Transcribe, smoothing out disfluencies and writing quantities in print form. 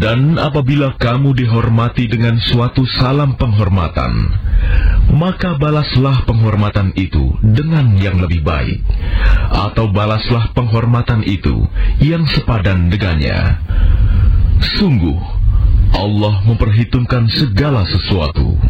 Dan apabila kamu dihormati dengan suatu salam penghormatan, maka balaslah penghormatan itu dengan yang lebih baik, atau balaslah penghormatan itu yang sepadan dengannya. Sungguh, Allah memperhitungkan segala sesuatu.